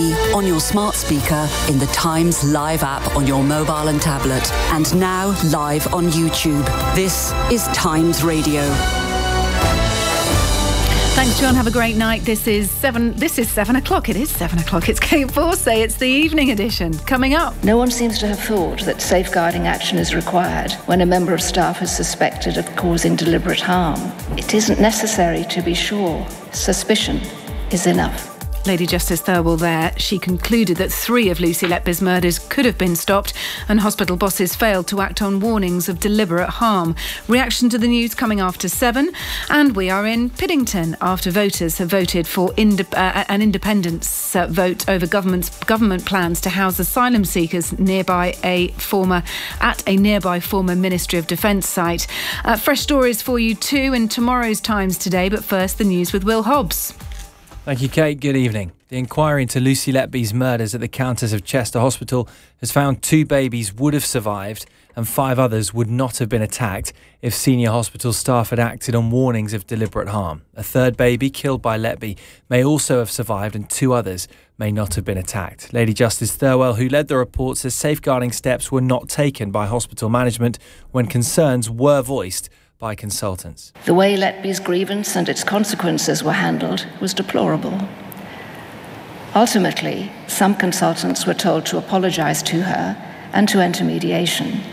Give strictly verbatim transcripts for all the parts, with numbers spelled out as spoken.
On your smart speaker, in the Times Live app on your mobile and tablet, and now live on YouTube. This is Times Radio. Thanks, John. Have a great night. This is seven. This is seven o'clock. It is seven o'clock. It's Kate Forsay. It's the evening edition. Coming up. No one seems to have thought that safeguarding action is required when a member of staff is suspected of causing deliberate harm. It isn't necessary to be sure. Suspicion is enough. Lady Justice Thirlwell there. She concluded that three of Lucy Letby's murders could have been stopped and hospital bosses failed to act on warnings of deliberate harm. Reaction to the news coming after seven. And we are in Piddington after voters have voted for inde- uh, an independence uh, vote over government's government plans to house asylum seekers nearby a former at a nearby former Ministry of Defence site. Uh, fresh stories for you too in tomorrow's Times today. But first, the news with Will Hobbs. Thank you, Kate. Good evening. The inquiry into Lucy Letby's murders at the Countess of Chester Hospital has found two babies would have survived and five others would not have been attacked if senior hospital staff had acted on warnings of deliberate harm. A third baby killed by Letby may also have survived and two others may not have been attacked. Lady Justice Thirlwell, who led the report, says safeguarding steps were not taken by hospital management when concerns were voiced by consultants. The way Letby's grievance and its consequences were handled was deplorable. Ultimately, some consultants were told to apologise to her and to enter mediation.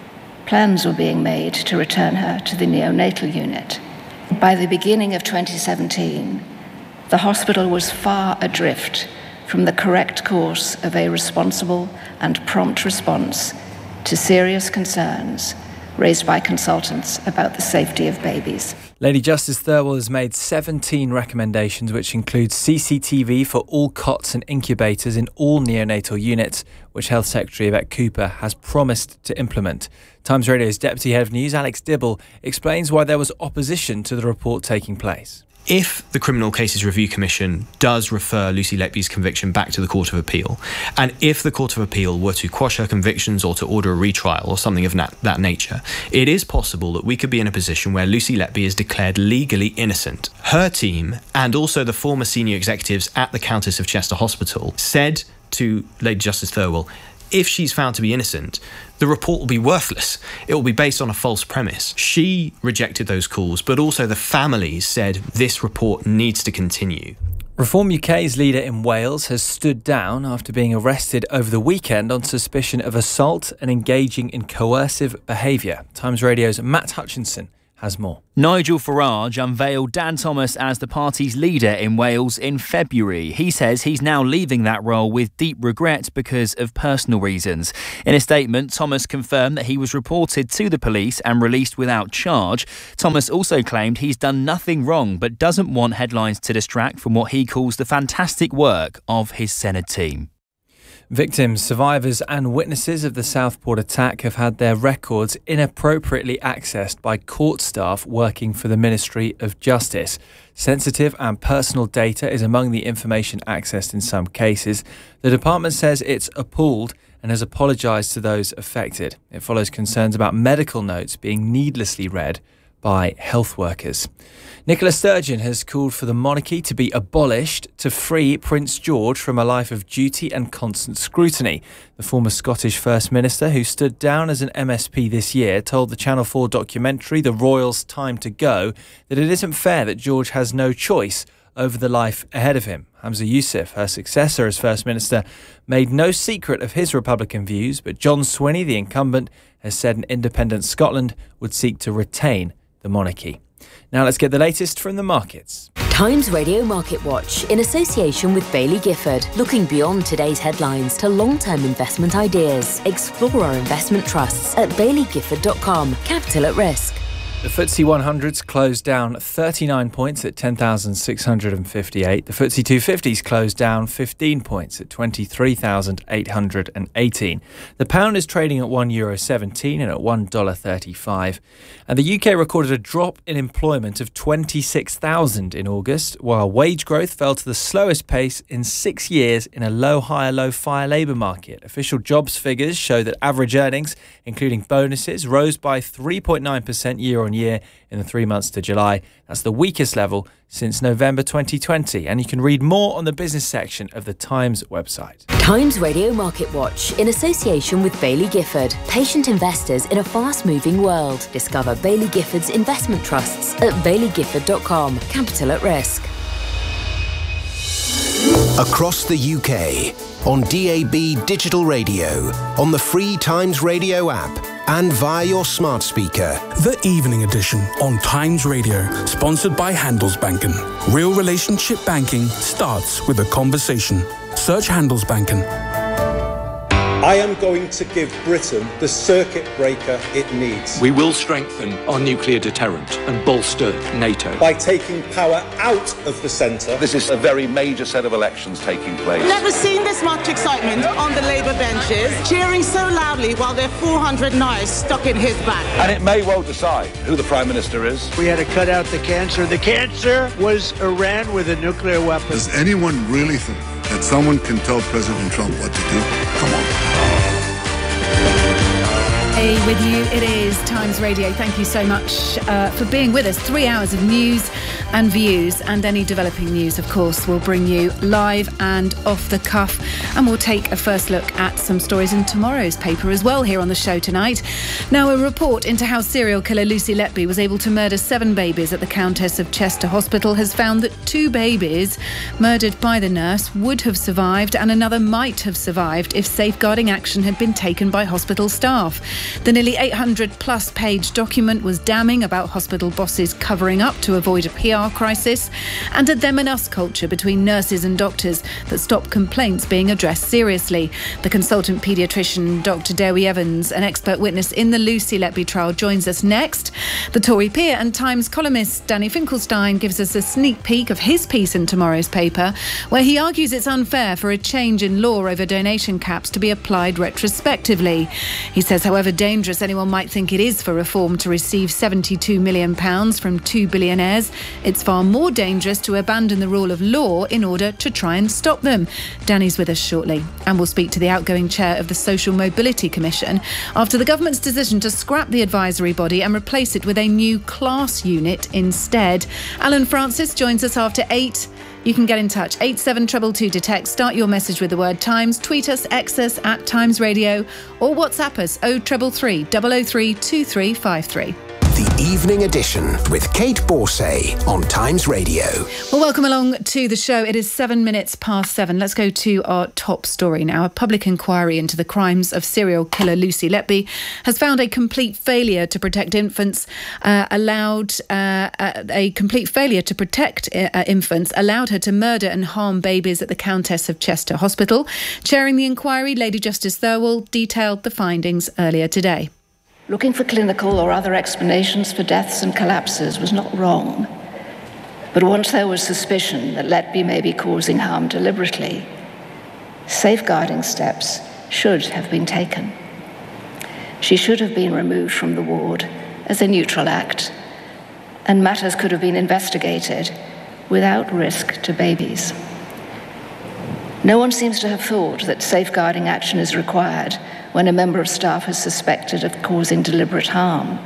Plans were being made to return her to the neonatal unit. By the beginning of twenty seventeen, the hospital was far adrift from the correct course of a responsible and prompt response to serious concerns raised by consultants about the safety of babies. Lady Justice Thirlwell has made seventeen recommendations, which include C C T V for all cots and incubators in all neonatal units, which Health Secretary Yvette Cooper has promised to implement. Times Radio's Deputy Head of News, Alex Dibble, explains why there was opposition to the report taking place. If the Criminal Cases Review Commission does refer Lucy Letby's conviction back to the Court of Appeal, and if the Court of Appeal were to quash her convictions or to order a retrial or something of that, that nature, it is possible that we could be in a position where Lucy Letby is declared legally innocent. Her team, and also the former senior executives at the Countess of Chester Hospital, said to Lady Justice Thirlwell, if she's found to be innocent, the report will be worthless. It will be based on a false premise. She rejected those calls, but also the families said this report needs to continue. Reform U K's leader in Wales has stood down after being arrested over the weekend on suspicion of assault and engaging in coercive behaviour. Times Radio's Matt Hutchinson has more. Nigel Farage unveiled Dan Thomas as the party's leader in Wales in February. He says he's now leaving that role with deep regret because of personal reasons. In a statement, Thomas confirmed that he was reported to the police and released without charge. Thomas also claimed he's done nothing wrong but doesn't want headlines to distract from what he calls the fantastic work of his Senate team. Victims, survivors and witnesses of the Southport attack have had their records inappropriately accessed by court staff working for the Ministry of Justice. Sensitive and personal data is among the information accessed in some cases. The department says it's appalled and has apologised to those affected. It follows concerns about medical notes being needlessly read by health workers. Nicola Sturgeon has called for the monarchy to be abolished to free Prince George from a life of duty and constant scrutiny. The former Scottish First Minister, who stood down as an M S P this year, told the Channel four documentary The Royals' Time to Go that it isn't fair that George has no choice over the life ahead of him. Hamza Yousaf, her successor as First Minister, made no secret of his Republican views, but John Swinney, the incumbent, has said an independent Scotland would seek to retain the monarchy. Now let's get the latest from the markets. Times Radio Market Watch, in association with Baillie Gifford, looking beyond today's headlines to long-term investment ideas. Explore our investment trusts at baillie gifford dot com. Capital at risk. The F T S E one hundred's closed down thirty-nine points at ten thousand six hundred fifty-eight. The F T S E two fifty's closed down fifteen points at twenty-three thousand eight hundred eighteen. The pound is trading at one euro seventeen and at one dollar thirty-five. And the U K recorded a drop in employment of twenty-six thousand in August, while wage growth fell to the slowest pace in six years in a low, higher, low fire labour market. Official jobs figures show that average earnings, including bonuses, rose by three point nine percent year on on year in the three months to July. That's the weakest level since November twenty twenty. And you can read more on the business section of the Times website. Times Radio Market Watch in association with Baillie Gifford. Patient investors in a fast-moving world. Discover Baillie Gifford's investment trusts at baillie gifford dot com. Capital at risk. Across the U K, on D A B digital radio, on the free Times Radio app, and via your smart speaker. The Evening Edition on Times Radio, sponsored by Handelsbanken. Real relationship banking starts with a conversation. Search Handelsbanken. I am going to give Britain the circuit breaker it needs. We will strengthen our nuclear deterrent and bolster NATO. By taking power out of the centre. This is a very major set of elections taking place. Never seen this much excitement on the Labour benches, cheering so loudly while there are four hundred knives stuck in his back. And it may well decide who the Prime Minister is. We had to cut out the cancer. The cancer was Iran with a nuclear weapon. Does anyone really think that someone can tell President Trump what to do? Come on. Hey, with you, it is Times Radio. Thank you so much uh, for being with us. Three hours of news and views, and any developing news, of course, we'll bring you live and off the cuff. And we'll take a first look at some stories in tomorrow's paper as well here on the show tonight. Now, a report into how serial killer Lucy Letby was able to murder seven babies at the Countess of Chester Hospital has found that two babies murdered by the nurse would have survived, and another might have survived if safeguarding action had been taken by hospital staff. The nearly eight hundred plus page document was damning about hospital bosses covering up to avoid a P R crisis, and a them and us culture between nurses and doctors that stopped complaints being addressed seriously. The consultant paediatrician Doctor Dewi Evans, an expert witness in the Lucy Letby trial, joins us next. The Tory peer and Times columnist Danny Finkelstein gives us a sneak peek of his piece in tomorrow's paper, where he argues it's unfair for a change in law over donation caps to be applied retrospectively. He says, however dangerous anyone might think it is for Reform to receive seventy-two million pounds from two billionaires, it's far more dangerous to abandon the rule of law in order to try and stop them. Danny's with us shortly, and we'll speak to the outgoing chair of the Social Mobility Commission after the government's decision to scrap the advisory body and replace it with a new class unit instead. Alan Francis joins us after eight. You can get in touch, eight seven two two to text, start your message with the word Times, tweet us, X us at Times Radio, or WhatsApp us oh three three three, double oh three, two three five three. The Evening Edition with Kate Borsay on Times Radio. Well, welcome along to the show. It is seven minutes past seven. Let's go to our top story now. A public inquiry into the crimes of serial killer Lucy Letby has found a complete failure to protect infants uh, allowed uh, a complete failure to protect uh, infants allowed her to murder and harm babies at the Countess of Chester Hospital. Chairing the inquiry, Lady Justice Thirlwall detailed the findings earlier today. Looking for clinical or other explanations for deaths and collapses was not wrong. But once there was suspicion that Letby may be causing harm deliberately, safeguarding steps should have been taken. She should have been removed from the ward as a neutral act, and matters could have been investigated without risk to babies. No one seems to have thought that safeguarding action is required when a member of staff is suspected of causing deliberate harm.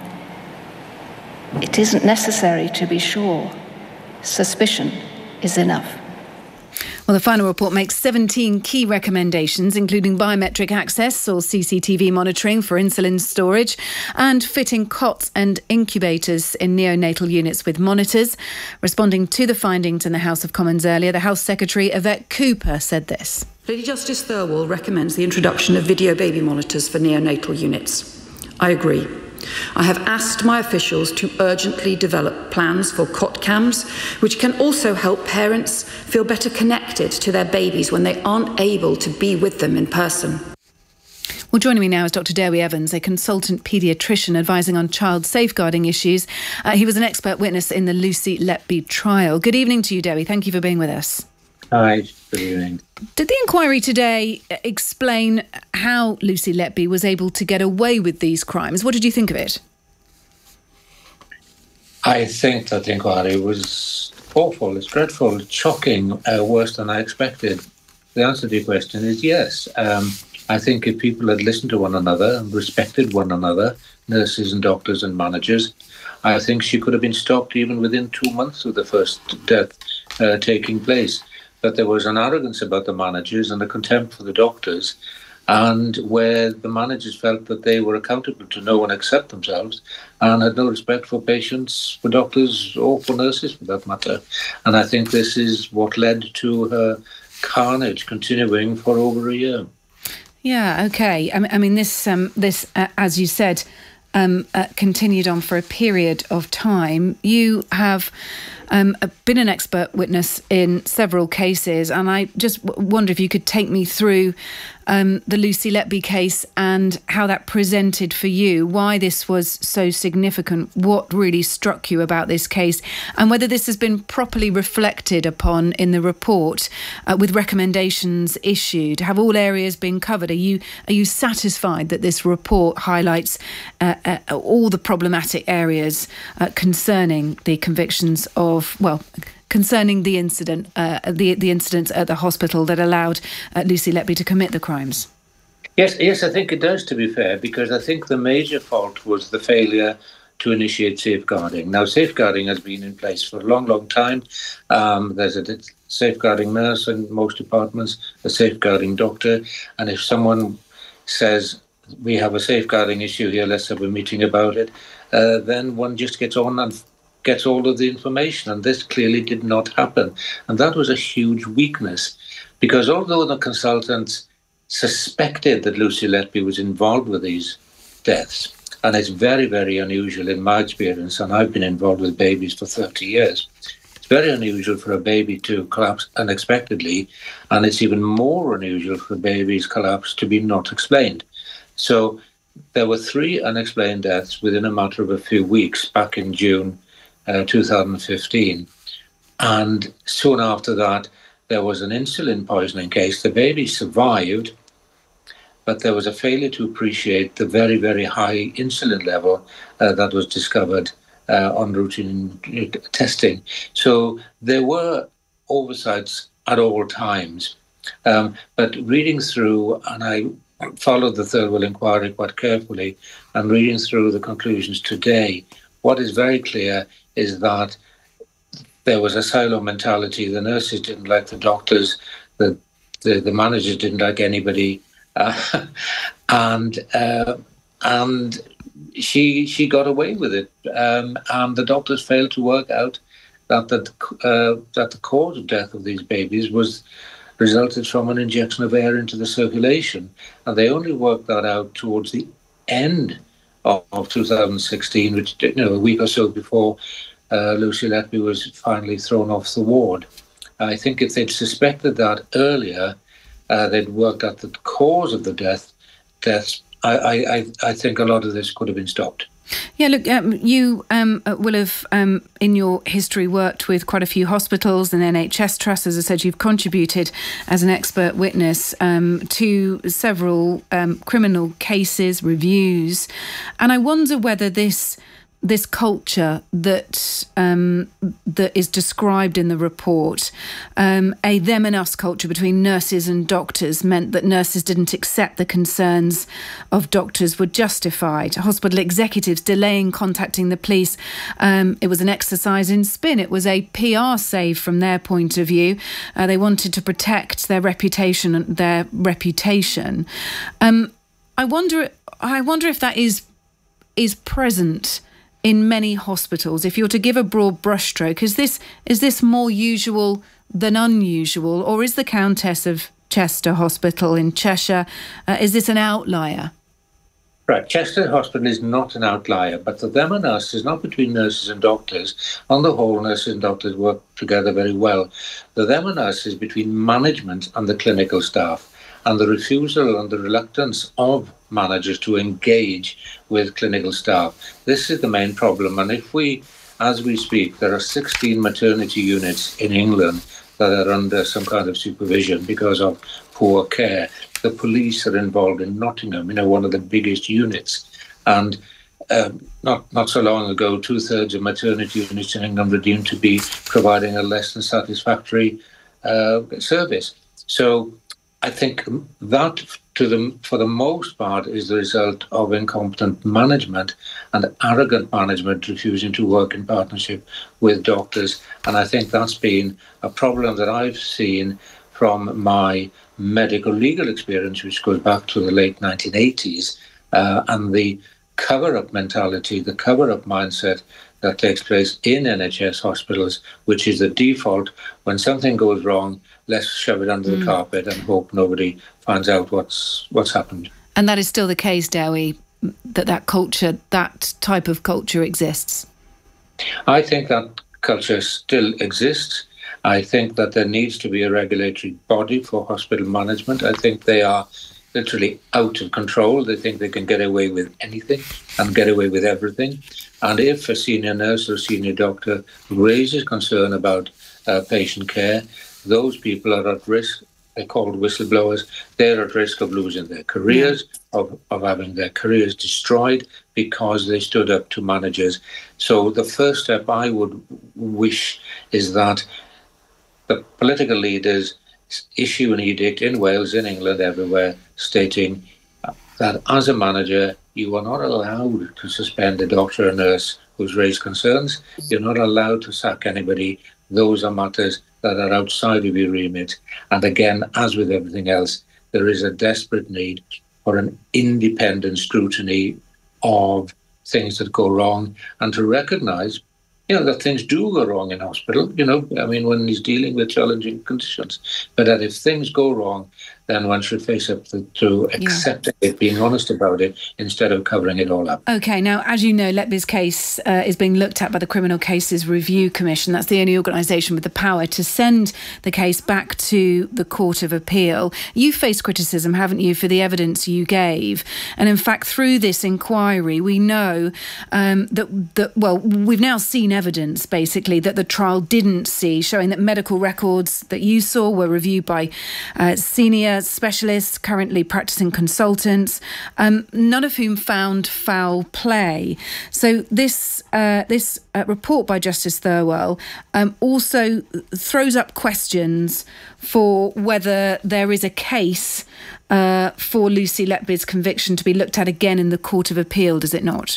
It isn't necessary to be sure. Suspicion is enough. Well, the final report makes seventeen key recommendations, including biometric access or C C T V monitoring for insulin storage and fitting cots and incubators in neonatal units with monitors. Responding to the findings in the House of Commons earlier, the House Secretary Yvette Cooper said this. Lady Justice Thirlwall recommends the introduction of video baby monitors for neonatal units. I agree. I have asked my officials to urgently develop plans for cot cams, which can also help parents feel better connected to their babies when they aren't able to be with them in person. Well, joining me now is Doctor Dewi Evans, a consultant paediatrician advising on child safeguarding issues. Uh, he was an expert witness in the Lucy Letby trial. Good evening to you, Dewi. Thank you for being with us. Hi, good evening. Did the inquiry today explain how Lucy Letby was able to get away with these crimes? What did you think of it? I think that the inquiry was awful, it's dreadful, it's shocking, uh, worse than I expected. The answer to your question is yes. Um, I think if people had listened to one another and respected one another, nurses and doctors and managers, I think she could have been stopped even within two months of the first death uh, taking place. But there was an arrogance about the managers and a contempt for the doctors, and where the managers felt that they were accountable to no one except themselves and had no respect for patients, for doctors, or for nurses for that matter. And I think this is what led to her carnage continuing for over a year. Yeah, okay. I mean, I mean this, um, this, uh, as you said, um, uh, continued on for a period of time. You have um, been an expert witness in several cases, and I just w- wonder if you could take me through um, the Lucy Letby case and how that presented for you, why this was so significant, what really struck you about this case, and whether this has been properly reflected upon in the report uh, with recommendations issued. Have all areas been covered? Are you are you satisfied that this report highlights uh, uh, all the problematic areas uh, concerning the convictions of, well, concerning the incident, uh, the the incidents at the hospital that allowed uh, Lucy Letby to commit the crimes? Yes, yes, I think it does, to be fair, because I think the major fault was the failure to initiate safeguarding. Now, safeguarding has been in place for a long, long time. Um, there's a safeguarding nurse in most departments, a safeguarding doctor, and if someone says, we have a safeguarding issue here, let's have a meeting about it, uh, then one just gets on and gets all of the information, and this clearly did not happen. And that was a huge weakness, because although the consultants suspected that Lucy Letby was involved with these deaths, and it's very, very unusual in my experience, and I've been involved with babies for thirty years, it's very unusual for a baby to collapse unexpectedly, and it's even more unusual for a baby's collapse to be not explained. So there were three unexplained deaths within a matter of a few weeks back in June Uh, two thousand fifteen, and soon after that there was an insulin poisoning case. The baby survived, but there was a failure to appreciate the very, very high insulin level uh, that was discovered uh, on routine testing. So there were oversights at all times, um, but reading through, and I followed the Thirlwell inquiry quite carefully, and reading through the conclusions today, what is very clear is that there was a silo mentality. The nurses didn't like the doctors, the the, the managers didn't like anybody, uh, and uh, and she she got away with it. Um, and the doctors failed to work out that the uh, that the cause of death of these babies was resulted from an injection of air into the circulation, and they only worked that out towards the end of, of two thousand sixteen, which, you know, a week or so before uh, Lucy Letby was finally thrown off the ward. I think if they'd suspected that earlier, uh, they'd worked out the cause of the death. Deaths. I, I, I think a lot of this could have been stopped. Yeah, look, um, you um, will have, um, in your history, worked with quite a few hospitals and N H S trusts. As I said, you've contributed as an expert witness um, to several um, criminal cases, reviews. And I wonder whether this this culture that um, that is described in the report, um, a them and us culture between nurses and doctors, meant that nurses didn't accept the concerns of doctors were justified. Hospital executives delaying contacting the police. Um, it was an exercise in spin. It was a P R save from their point of view. Uh, they wanted to protect their reputation and their reputation. Um, I wonder. I wonder if that is is present in many hospitals. If you're to give a broad brushstroke, is this is this more usual than unusual, or is the Countess of Chester Hospital in Cheshire, uh, is this an outlier? Right, Chester Hospital is not an outlier, but the them and us is not between nurses and doctors. On the whole, nurses and doctors work together very well. The them and us is between management and the clinical staff, and the refusal and the reluctance of managers to engage with clinical staff. This is the main problem. And if we, as we speak, there are sixteen maternity units in England that are under some kind of supervision because of poor care. The police are involved in Nottingham, you know, one of the biggest units. And um, not, not so long ago, two-thirds of maternity units in England were deemed to be providing a less than satisfactory uh, service. So I think that, to the, for the most part, is the result of incompetent management and arrogant management refusing to work in partnership with doctors. And I think that's been a problem that I've seen from my medical legal experience, which goes back to the late nineteen eighties, uh, and the cover-up mentality, the cover-up mindset that takes place in N H S hospitals, which is the default. When something goes wrong, let's shove it under mm. the carpet and hope nobody finds out what's what's happened. And that is still the case, Dewi, that that culture, that type of culture exists? I think that culture still exists. I think that there needs to be a regulatory body for hospital management. I think they are literally out of control. They think they can get away with anything and get away with everything. And if a senior nurse or senior doctor raises concern about uh, patient care, those people are at risk. They're called whistleblowers. They're at risk of losing their careers, yeah. of, of having their careers destroyed because they stood up to managers. So the first step I would wish is that the political leaders issue an edict in Wales, in England, everywhere, stating that as a manager, you are not allowed to suspend a doctor or nurse who's raised concerns. You're not allowed to sack anybody. Those are matters that are outside of your remit. And again, as with everything else, there is a desperate need for an independent scrutiny of things that go wrong and to recognise, you know, that things do go wrong in hospital, you know, I mean, when he's dealing with challenging conditions. But that if things go wrong, then one should face up to, to accepting yeah. it, being honest about it, instead of covering it all up. OK, now, as you know, Letby's case uh, is being looked at by the Criminal Cases Review Commission. That's the only organisation with the power to send the case back to the Court of Appeal. You faced criticism, haven't you, for the evidence you gave? And in fact, through this inquiry, we know um, that, that, well, we've now seen evidence, basically, that the trial didn't see, showing that medical records that you saw were reviewed by uh, senior specialists, currently practicing consultants, um, none of whom found foul play. So this uh, this uh, report by Justice Thirlwell um, also throws up questions for whether there is a case uh, for Lucy Letby's conviction to be looked at again in the Court of Appeal, does it not?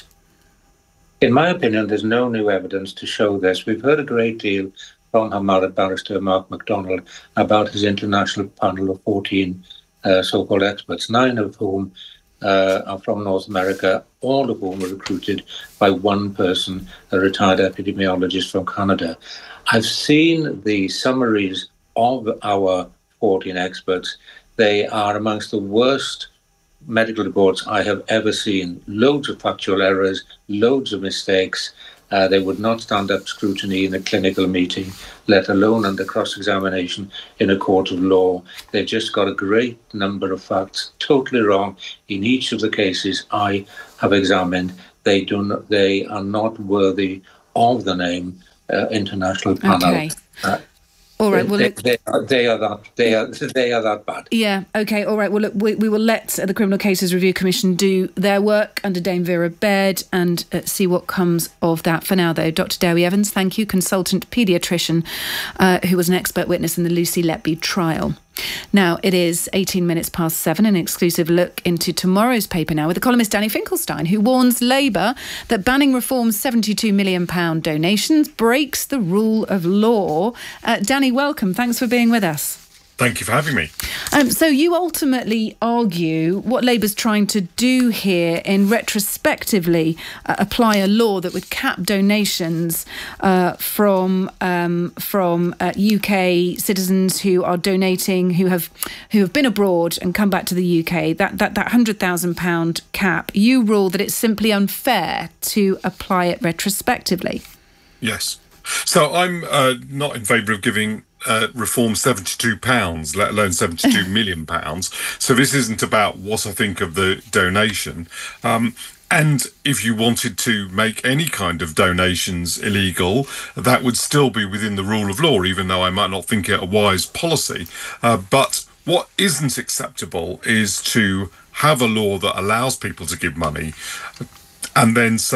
In my opinion, there's no new evidence to show this. We've heard a great deal from her barrister, Mark MacDonald, about his international panel of fourteen uh, so-called experts, nine of whom uh, are from North America, all of whom were recruited by one person, a retired epidemiologist from Canada. I've seen the summaries of our fourteen experts. They are amongst the worst medical reports I have ever seen. Loads of factual errors, loads of mistakes. Uh, they would not stand up scrutiny in a clinical meeting, let alone under cross-examination in a court of law. They've just got a great number of facts totally wrong in each of the cases I have examined. They do not, they are not worthy of the name uh, international panel. Okay. Uh, All right. Well, they, look, they, are, they are that they are they are that bad. Yeah. OK. All right. Well, look, we, we will let the Criminal Cases Review Commission do their work under Dame Vera Baird and uh, see what comes of that. For now, though, Doctor Dewi Evans, thank you, consultant paediatrician uh, who was an expert witness in the Lucy Letby trial. Now, it is eighteen minutes past seven, an exclusive look into tomorrow's paper now with the columnist Danny Finkelstein, who warns Labour that banning Reform's seventy-two million pounds donations breaks the rule of law. Uh, Danny, welcome. Thanks for being with us. Thank you for having me. Um, so you ultimately argue what Labour's trying to do here in retrospectively uh, apply a law that would cap donations uh, from um, from uh, U K citizens who are donating, who have who have been abroad and come back to the U K. That that that one hundred thousand pounds cap. You rule that it's simply unfair to apply it retrospectively. Yes. So I'm uh, not in favour of giving Uh, reform seventy-two pounds, let alone seventy-two million pounds. So this isn't about what I think of the donation. Um, and if you wanted to make any kind of donations illegal, that would still be within the rule of law, even though I might not think it a wise policy. Uh, but what isn't acceptable is to have a law that allows people to give money and then say,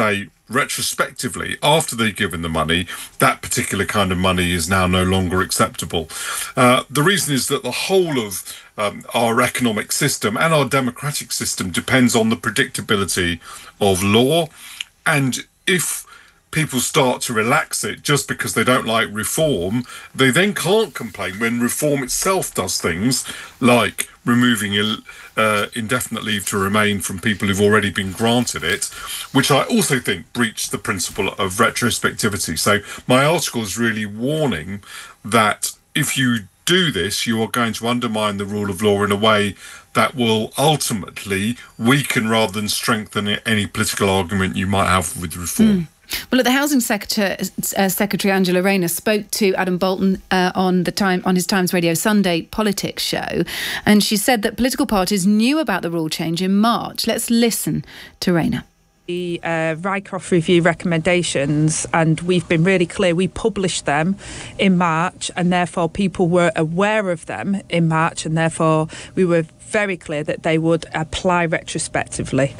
retrospectively, after they've given the money, that particular kind of money is now no longer acceptable. Uh, the reason is that the whole of um, our economic system and our democratic system depends on the predictability of law. And if people start to relax it just because they don't like reform, they then can't complain when reform itself does things like removing uh, indefinite leave to remain from people who've already been granted it, which I also think breached the principle of retrospectivity. So my article is really warning that if you do this, you are going to undermine the rule of law in a way that will ultimately weaken rather than strengthen any political argument you might have with reform. Mm. Well, look, the Housing Secretary, uh, Secretary Angela Rayner spoke to Adam Bolton uh, on the time on his Times Radio Sunday Politics show, and she said that political parties knew about the rule change in March. Let's listen to Rayner. The uh, Rycroft Review recommendations, and we've been really clear, we published them in March, and therefore people were aware of them in March, and therefore we were very clear that they would apply retrospectively.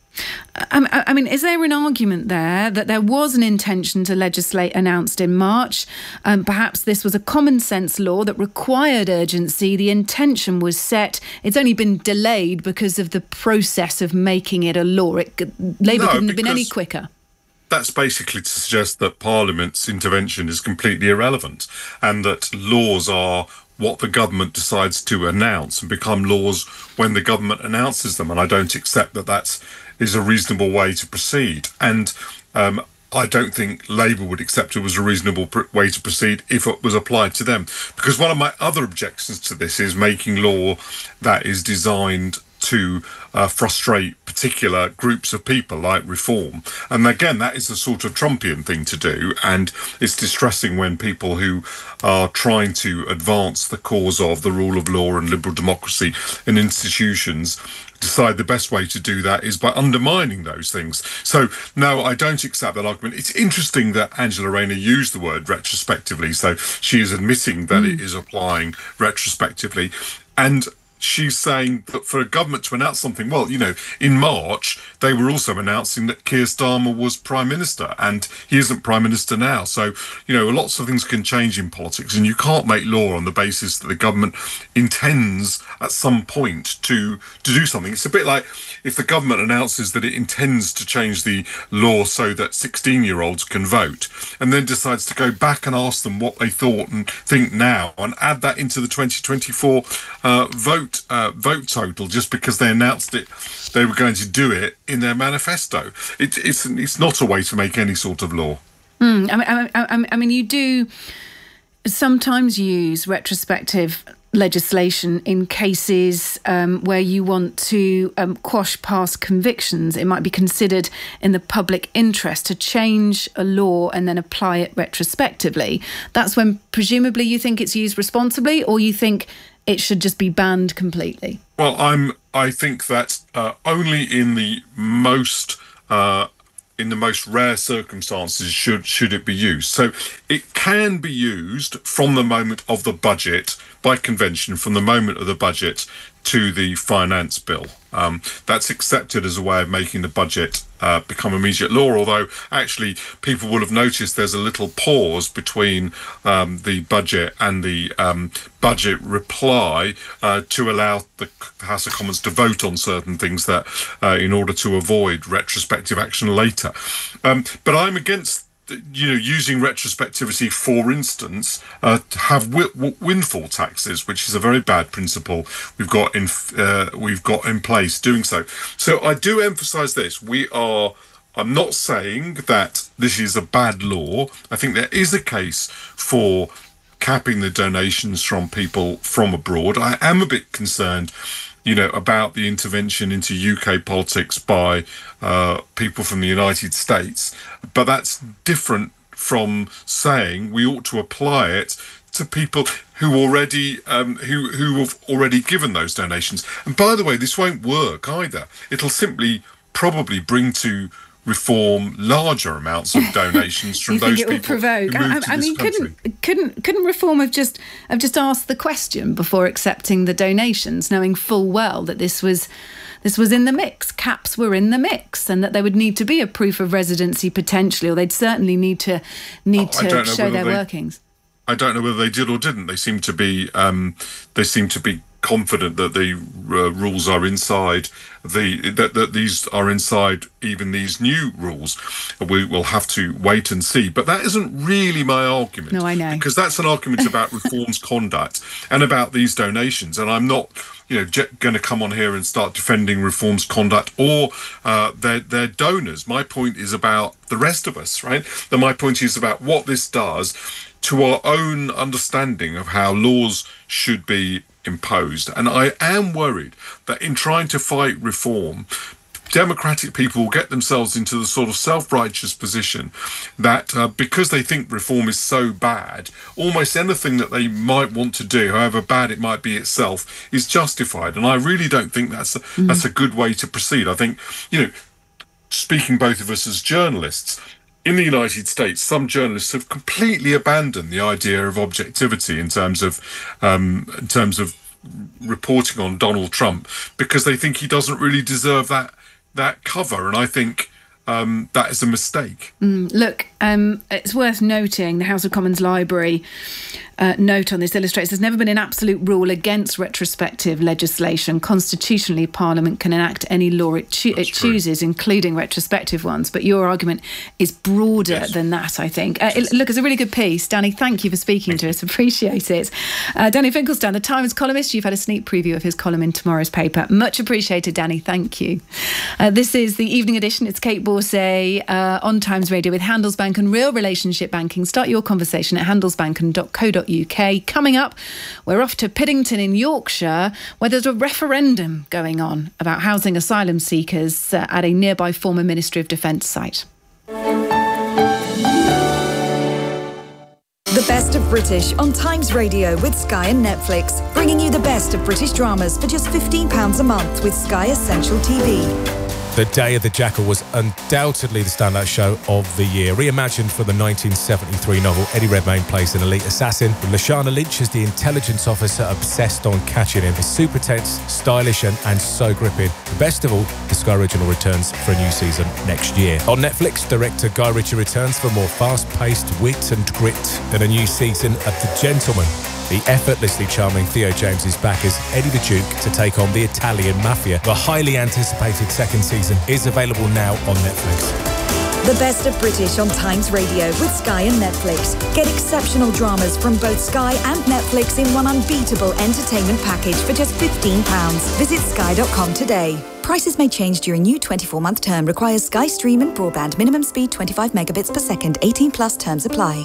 I, I mean, is there an argument there that there was an intention to legislate announced in March? Um, perhaps this was a common sense law that required urgency. The intention was set. It's only been delayed because of the process of making it a law. It, Labour no, couldn't have been any quicker. That's basically to suggest that Parliament's intervention is completely irrelevant and that laws are what the government decides to announce and become laws when the government announces them. And I don't accept that that's is a reasonable way to proceed. And um, I don't think Labour would accept it was a reasonable pr- way to proceed if it was applied to them. Because one of my other objections to this is making law that is designed to uh, frustrate particular groups of people, like reform. And again, that is a sort of Trumpian thing to do, and it's distressing when people who are trying to advance the cause of the rule of law and liberal democracy in institutions decide the best way to do that is by undermining those things. So, no, I don't accept that argument. It's interesting that Angela Rayner used the word retrospectively, so she is admitting that mm. it is applying retrospectively. And she's saying that for a government to announce something, well, you know, in March, they were also announcing that Keir Starmer was Prime Minister, and he isn't Prime Minister now. So, you know, lots of things can change in politics, and you can't make law on the basis that the government intends at some point to, to do something. It's a bit like if the government announces that it intends to change the law so that sixteen-year-olds can vote, and then decides to go back and ask them what they thought and think now, and add that into the twenty twenty-four uh, vote Uh, vote total just because they announced it, they were going to do it in their manifesto. It, it's it's not a way to make any sort of law. Mm, I mean, I, I, I mean, you do sometimes use retrospective legislation in cases um, where you want to um, quash past convictions. It might be considered in the public interest to change a law and then apply it retrospectively. That's when presumably you think it's used responsibly, or you think it should just be banned completely? Well, I'm. I think that uh, only in the most uh, in the most rare circumstances should should it be used. So it can be used from the moment of the budget by convention, from the moment of the budget to the finance bill. Um, that's accepted as a way of making the budget uh, become immediate law, although actually people will have noticed there's a little pause between um, the budget and the um, budget reply uh, to allow the House of Commons to vote on certain things that uh, in order to avoid retrospective action later. Um, but I'm against you know, using retrospectivity, for instance, uh, to have wi- windfall taxes, which is a very bad principle we've got in uh, we've got in place doing so. So I do emphasise this: we are. I'm not saying that this is a bad law. I think there is a case for capping the donations from people from abroad. I am a bit concerned, you know, about the intervention into U K politics by uh, people from the United States. But that's different from saying we ought to apply it to people who already um, who who have already given those donations. And by the way, this won't work either. It'll simply probably bring to reform larger amounts of donations from those people provoke? who moved I, to I this mean, country. couldn't couldn't couldn't reform have just have just asked the question before accepting the donations, knowing full well that this was this was in the mix. Caps were in the mix, and that there would need to be a proof of residency potentially, or they'd certainly need to need Oh, I don't to know show whether their they- workings. I don't know whether they did or didn't. They seem to be. Um, they seem to be confident that the uh, rules are inside the that, that these are inside even these new rules. We will have to wait and see. But that isn't really my argument. No, I know. Because that's an argument about reforms conduct and about these donations. And I'm not, you know, j- going to come on here and start defending reforms conduct or uh, their their donors. My point is about the rest of us, right? And my point is about what this does to our own understanding of how laws should be imposed. And I am worried that in trying to fight reform, democratic people will get themselves into the sort of self-righteous position that uh, because they think reform is so bad, almost anything that they might want to do, however bad it might be itself, is justified. And I really don't think that's a, Mm. that's a good way to proceed. I think, you know, speaking both of us as journalists, in the United States, some journalists have completely abandoned the idea of objectivity in terms of um, in terms of reporting on Donald Trump because they think he doesn't really deserve that that cover, and I think um, that is a mistake. Mm, look, um, it's worth noting the House of Commons Library uh, note on this illustrates there's never been an absolute rule against retrospective legislation. Constitutionally, Parliament can enact any law it, cho- it chooses, including retrospective ones. But your argument is broader yes. than that, I think. Uh, it, look, it's a really good piece. Danny, thank you for speaking thank to you. us. Appreciate it. Uh, Danny Finkelstein, the Times columnist. You've had a sneak preview of his column in tomorrow's paper. Much appreciated, Danny. Thank you. Uh, this is the evening edition. It's Kate Borsay uh, on Times Radio with Handelsbanken and Real Relationship Banking. Start your conversation at handelsbanken dot co dot uk. Coming up, we're off to Piddington in Yorkshire, where there's a referendum going on about housing asylum seekers uh, at a nearby former Ministry of Defence site. The Best of British on Times Radio with Sky and Netflix, bringing you the best of British dramas for just fifteen pounds a month with Sky Essential T V. The Day of the Jackal was undoubtedly the standout show of the year. Reimagined from the nineteen seventy-three novel, Eddie Redmayne plays an elite assassin, with Lashana Lynch as the intelligence officer obsessed on catching him. It's super tense, stylish and, and so gripping. The best of all, the Sky Original returns for a new season next year. On Netflix, director Guy Ritchie returns for more fast-paced wit and grit and a new season of The Gentleman. The effortlessly charming Theo James is back as Eddie the Duke to take on the Italian mafia. The highly anticipated second season is available now on Netflix. The Best of British on Times Radio with Sky and Netflix. Get exceptional dramas from both Sky and Netflix in one unbeatable entertainment package for just fifteen pounds. Visit sky dot com today. Prices may change during new twenty-four month term. Requires Sky Stream and broadband. Minimum speed twenty-five megabits per second. eighteen plus terms apply.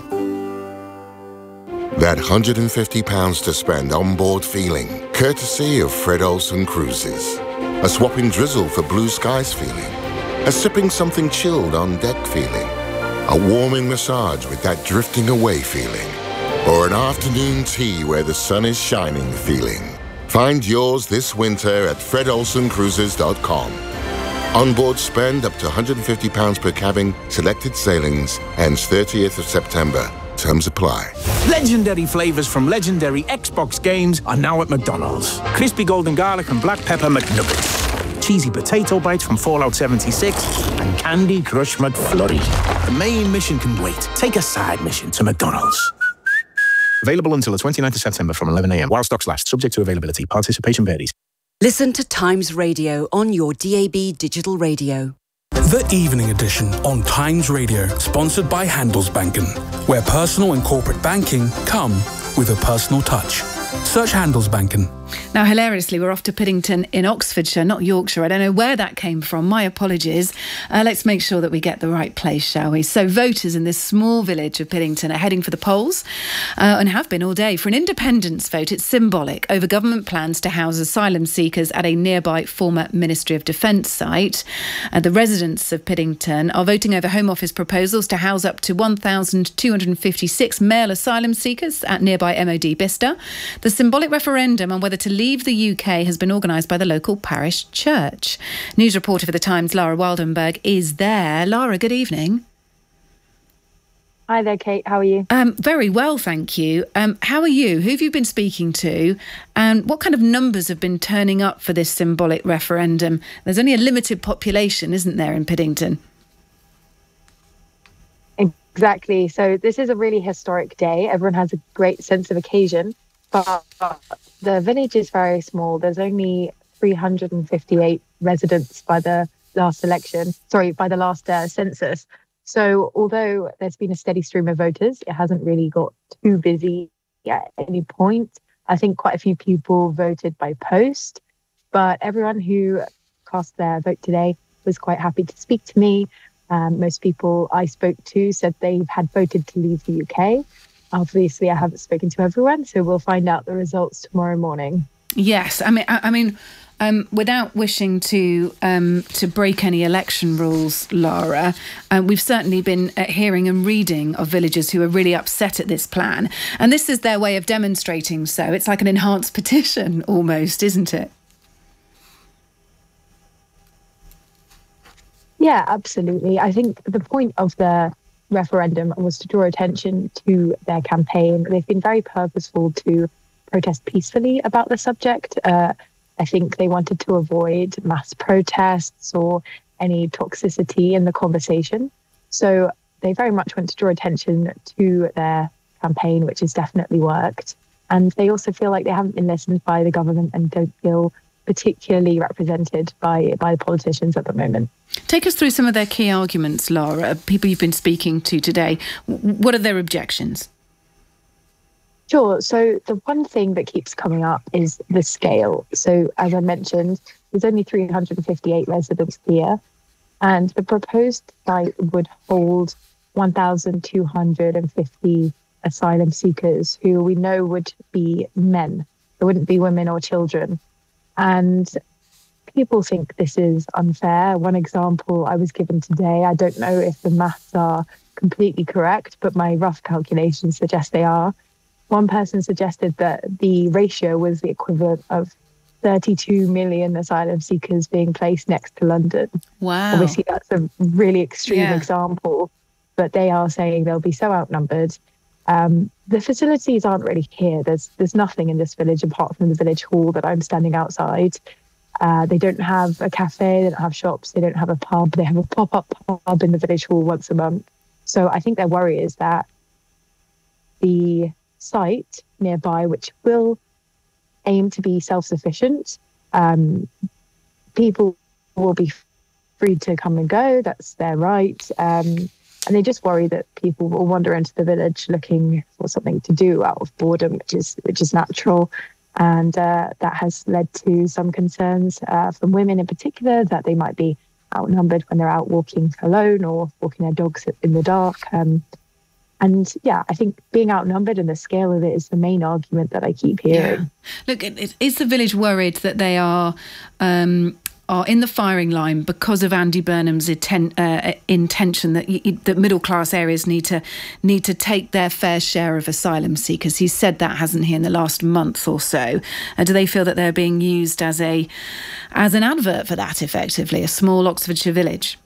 That one hundred fifty pounds to spend on board feeling, courtesy of Fred Olsen Cruises. A swapping drizzle for blue skies feeling. A sipping something chilled on deck feeling. A warming massage with that drifting away feeling. Or an afternoon tea where the sun is shining feeling. Find yours this winter at fred olsen cruises dot com. Onboard spend up to one hundred fifty pounds per cabin, selected sailings, ends thirtieth of September. Terms apply. Legendary flavours from legendary Xbox games are now at McDonald's. Crispy golden garlic and black pepper McNuggets. Cheesy potato bites from Fallout seventy-six. And Candy Crush McFlurry. The main mission can wait. Take a side mission to McDonald's. Available until the twenty-ninth of September from eleven a m while stocks last. Subject to availability. Participation varies. Listen to Times Radio on your D A B digital radio. The Evening Edition on Times Radio, sponsored by Handelsbanken, where personal and corporate banking come with a personal touch. Search Handelsbanken. Now, hilariously, we're off to Piddington in Oxfordshire, not Yorkshire. I don't know where that came from. My apologies. Uh, let's make sure that we get the right place, shall we? So voters in this small village of Piddington are heading for the polls uh, and have been all day for an independence vote. It's symbolic over government plans to house asylum seekers at a nearby former Ministry of Defence site. Uh, the residents of Piddington are voting over Home Office proposals to house up to one thousand two hundred fifty-six male asylum seekers at nearby M O D Bicester. The symbolic referendum on whether to leave the U K has been organised by the local parish church. News reporter for The Times, Lara Wildenberg, is there. Lara, good evening. Hi there, Kate. How are you? Um, very well, thank you. Um, how are you? Who have you been speaking to? And what kind of numbers have been turning up for this symbolic referendum? There's only a limited population, isn't there, in Piddington? Exactly. So this is a really historic day. Everyone has a great sense of occasion. But the village is very small. There's only three hundred fifty-eight residents by the last election. Sorry, by the last uh, census. So although there's been a steady stream of voters, it hasn't really got too busy at any point. I think quite a few people voted by post, but everyone who cast their vote today was quite happy to speak to me. Um, most people I spoke to said they had voted to leave the U K. Obviously, I haven't spoken to everyone, so we'll find out the results tomorrow morning. Yes, I mean, I, I mean, um, without wishing to um, to break any election rules, Lara, uh, we've certainly been uh, hearing and reading of villagers who are really upset at this plan, and this is their way of demonstrating. So it's like an enhanced petition, almost, isn't it? Yeah, absolutely. I think the point of the referendum was to draw attention to their campaign. They've been very purposeful to protest peacefully about the subject. Uh, I think they wanted to avoid mass protests or any toxicity in the conversation. So they very much want to draw attention to their campaign, which has definitely worked. And they also feel like they haven't been listened by the government and don't feel particularly represented by by the politicians at the moment. Take us through some of their key arguments, Lara, people you've been speaking to today. What are their objections? Sure. So the one thing that keeps coming up is the scale. So as I mentioned, there's only three hundred fifty-eight residents here, and the proposed site would hold one thousand two hundred fifty asylum seekers who we know would be men. There wouldn't be women or children. And people think this is unfair. One example I was given today, I don't know if the maths are completely correct, but my rough calculations suggest they are. One person suggested that the ratio was the equivalent of thirty-two million asylum seekers being placed next to London. Wow. Obviously, that's a really extreme yeah. example, but they are saying they'll be so outnumbered. Um, the facilities aren't really here. There's there's nothing in this village apart from the village hall that I'm standing outside. Uh, they don't have a cafe, they don't have shops, they don't have a pub. They have a pop-up pub in the village hall once a month. So I think their worry is that the site nearby, which will aim to be self-sufficient, um, people will be free to come and go. That's their right. Um, And they just worry that people will wander into the village looking for something to do out of boredom, which is which is natural. And uh, that has led to some concerns uh, from women in particular, that they might be outnumbered when they're out walking alone or walking their dogs in the dark. Um, and yeah, I think being outnumbered and the scale of it is the main argument that I keep hearing. Yeah. Look, is the village worried that they are... Um, are in the firing line because of Andy Burnham's inten- uh, intention that y- that middle class areas need to need to take their fair share of asylum seekers? He's said that, hasn't he, in the last month or so? Uh, do they feel that they're being used as a as an advert for that, effectively, a small Oxfordshire village?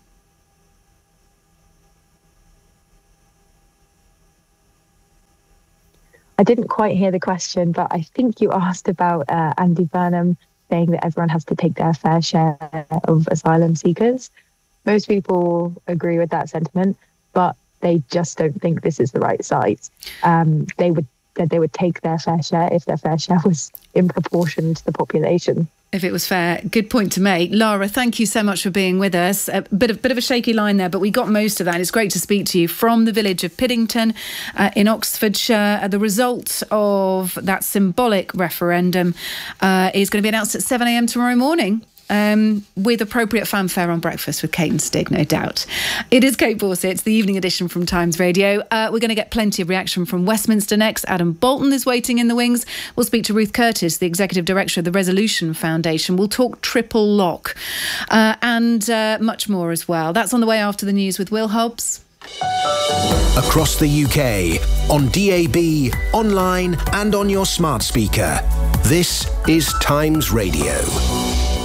I didn't quite hear the question, but I think you asked about uh, Andy Burnham saying that everyone has to take their fair share of asylum seekers. Most people agree with that sentiment, but they just don't think this is the right site. Um, they would that they would take their fair share if their fair share was in proportion to the population. If it was fair. Good point to make. Lara, thank you so much for being with us. A bit of, bit of a shaky line there, but we got most of that. It's great to speak to you from the village of Piddington uh, in Oxfordshire. Uh, the result of that symbolic referendum uh, is going to be announced at seven a.m. tomorrow morning. Um, with appropriate fanfare on breakfast with Kate and Stig, no doubt. It is Kate Borsett. It's the evening edition from Times Radio. Uh, we're going to get plenty of reaction from Westminster next. Adam Bolton is waiting in the wings. We'll speak to Ruth Curtis, the Executive Director of the Resolution Foundation. We'll talk triple lock uh, and uh, much more as well. That's on the way after the news with Will Hobbs. Across the U K, on D A B, online and on your smart speaker. This is Times Radio.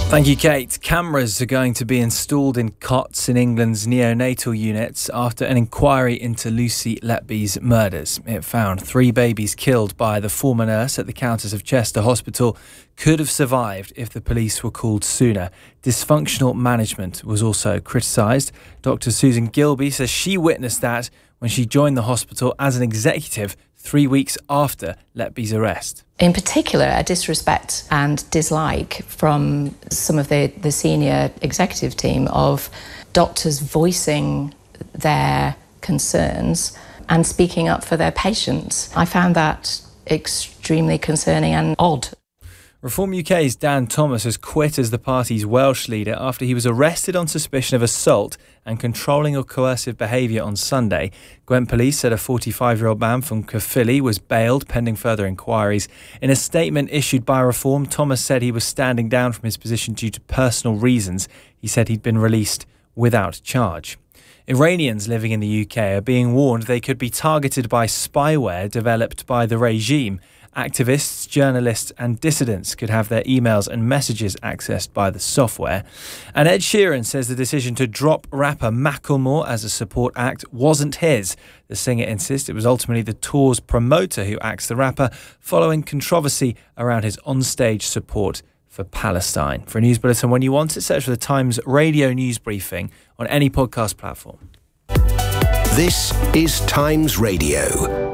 Thank you, Kate. Cameras are going to be installed in cots in England's neonatal units after an inquiry into Lucy Letby's murders. It found three babies killed by the former nurse at the Countess of Chester Hospital could have survived if the police were called sooner. Dysfunctional management was also criticised. Doctor Susan Gilby says she witnessed that when she joined the hospital as an executive three weeks after Letby's arrest. In particular, a disrespect and dislike from some of the, the senior executive team of doctors voicing their concerns and speaking up for their patients. I found that extremely concerning and odd. Reform U K's Dan Thomas has quit as the party's Welsh leader after he was arrested on suspicion of assault and controlling or coercive behaviour on Sunday. Gwent Police said a forty-five-year-old man from Caerphilly was bailed pending further inquiries. In a statement issued by Reform, Thomas said he was standing down from his position due to personal reasons. He said he'd been released without charge. Iranians living in the U K are being warned they could be targeted by spyware developed by the regime. Activists, journalists and dissidents could have their emails and messages accessed by the software. And Ed Sheeran says the decision to drop rapper Macklemore as a support act wasn't his. The singer insists it was ultimately the tour's promoter who axed the rapper following controversy around his onstage support for Palestine. For a news bulletin when you want it, search for the Times Radio News Briefing on any podcast platform. This is Times Radio.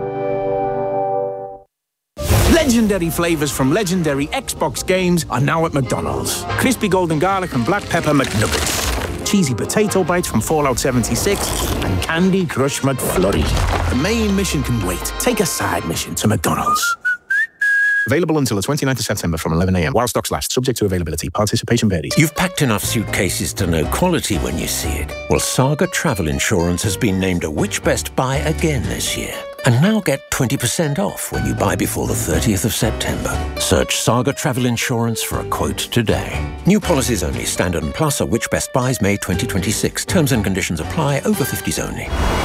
Legendary flavours from legendary Xbox games are now at McDonald's. Crispy golden garlic and black pepper McNuggets. Cheesy potato bites from Fallout seventy-six. And Candy Crush McFlurry. The main mission can wait. Take a side mission to McDonald's. Available until the twenty-ninth of September from eleven a m while stocks last, subject to availability. Participation varies. You've packed enough suitcases to know quality when you see it. Well, Saga Travel Insurance has been named a Which Best Buy again this year. And now get twenty percent off when you buy before the thirtieth of September. Search Saga Travel Insurance for a quote today. New policies only. Standard and Plus are Which Best Buys May twenty twenty-six. Terms and conditions apply. Over fifties only.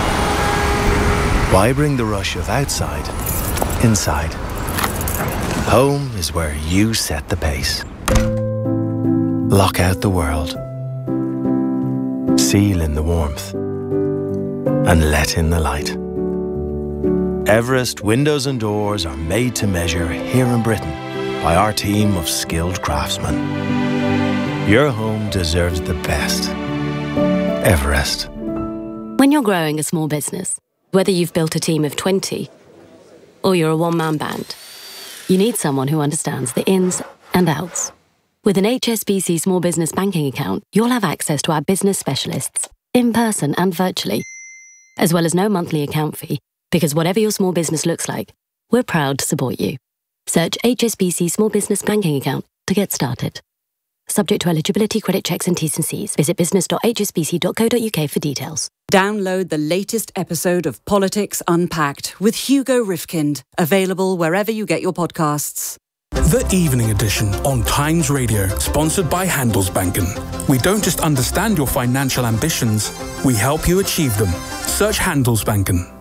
Why bring the rush of outside inside? Home is where you set the pace. Lock out the world. Seal in the warmth. And let in the light. Everest windows and doors are made to measure here in Britain by our team of skilled craftsmen. Your home deserves the best. Everest. When you're growing a small business, whether you've built a team of twenty or you're a one-man band, you need someone who understands the ins and outs. With an H S B C Small Business Banking account, you'll have access to our business specialists, in person and virtually, as well as no monthly account fee, because whatever your small business looks like, we're proud to support you. Search H S B C Small Business Banking Account to get started. Subject to eligibility, credit checks and T's and C's. Visit business dot h s b c dot co dot u k for details. Download the latest episode of Politics Unpacked with Hugo Rifkind, available wherever you get your podcasts. The Evening Edition on Times Radio, sponsored by Handelsbanken. We don't just understand your financial ambitions, we help you achieve them. Search Handelsbanken.